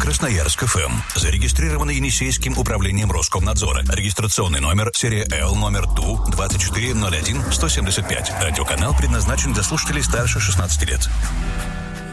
Красноярск ФМ. Зарегистрировано Енисейским управлением Роскомнадзора. Регистрационный номер серия Л номер ТУ 2401-175. Радиоканал предназначен для слушателей старше 16 лет.